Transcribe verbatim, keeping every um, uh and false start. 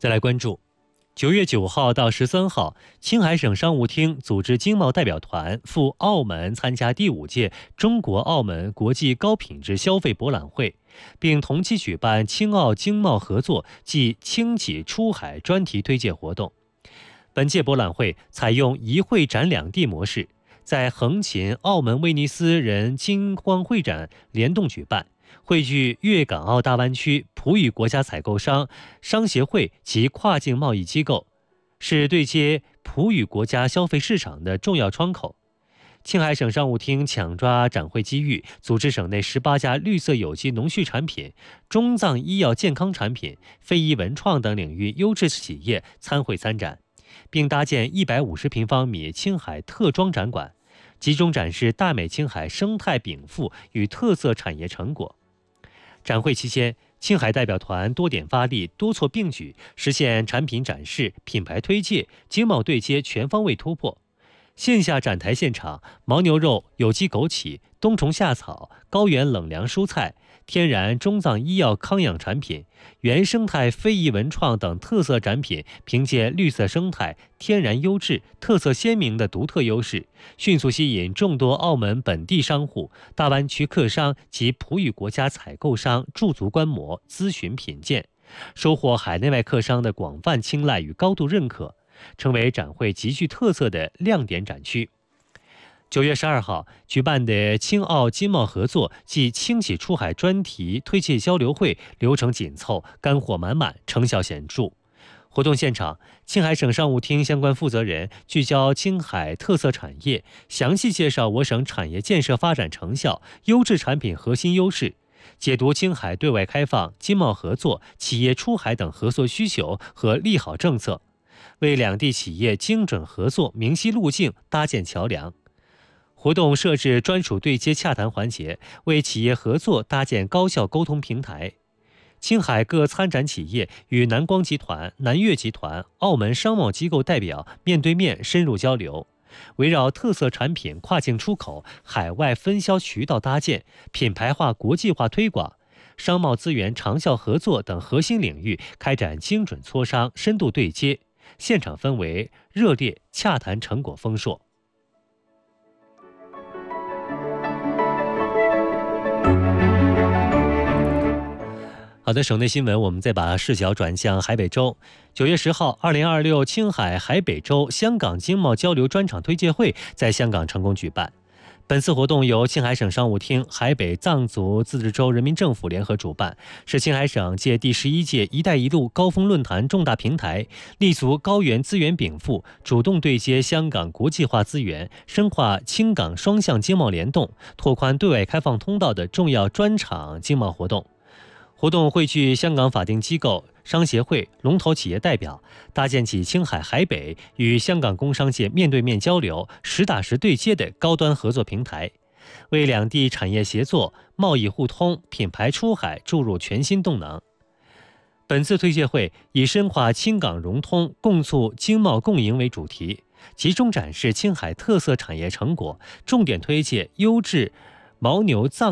再来关注，九月九号到十三号，青海省商务厅组织经贸代表团赴澳门参加第五届中国澳门国际高品质消费博览会，并同期举办青澳经贸合作暨轻企出海专题推介活动。本届博览会采用一会展两地模式，在横琴、澳门威尼斯人金光会展联动举办，汇聚粤港澳大湾区葡语国家采购商、商协会及跨境贸易机构，是对接葡语国家消费市场的重要窗口。青海省商务厅抢抓展会机遇，组织省内十八家绿色有机农畜产品、中藏医药健康产品、非遗文创等领域优质企业参会参展，并搭建一百五十平方米青海特装展馆，集中展示大美青海生态禀赋与特色产业成果。展会期间，青海代表团多点发力，多措并举，实现产品展示、品牌推介、经贸对接全方位突破。线下展台现场，牦牛肉、有机枸杞、冬虫夏草、高原冷凉蔬菜、天然中藏医药康养产品、原生态非遗文创等特色展品，凭借绿色生态、天然优质、特色鲜明的独特优势，迅速吸引众多澳门本地商户、大湾区客商及葡语国家采购商驻足观摩、咨询品鉴，收获海内外客商的广泛青睐与高度认可，成为展会极具特色的亮点展区。九月十二号举办的青澳经贸合作暨轻企出海专题推介交流会流程紧凑，干货满满，成效显著。活动现场，青海省商务厅相关负责人聚焦青海特色产业，详细介绍我省产业建设发展成效、优质产品核心优势，解读青海对外开放、经贸合作、企业出海等合作需求和利好政策，为两地企业精准合作明晰路径搭建桥梁。活动设置专属对接洽谈环节，为企业合作搭建高效沟通平台。青海各参展企业与南光集团、南粤集团、澳门商贸机构代表面对面深入交流，围绕特色产品跨境出口、海外分销渠道搭建、品牌化国际化推广、商贸资源长效合作等核心领域开展精准磋商、深度对接，现场氛围热烈，洽谈成果丰硕。好的，省内新闻，我们再把视角转向海北州。九月十号，二零二六青海海北州香港经贸交流专场推介会在香港成功举办。本次活动由青海省商务厅、海北藏族自治州人民政府联合主办，是青海省借第十一届“一带一路”高峰论坛重大平台，立足高原资源禀赋，主动对接香港国际化资源，深化青港双向经贸联动，拓宽对外开放通道的重要专场经贸活动。活动汇聚香港法定机构、商协会、龙头企业代表，搭建起青海海北与香港工商界面对面交流、实打实对接的高端合作平台，为两地产业协作、贸易互通、品牌出海注入全新动能。本次推介会以深化青港融通、共促经贸共赢为主题，集中展示青海特色产业成果，重点推介优质牦牛藏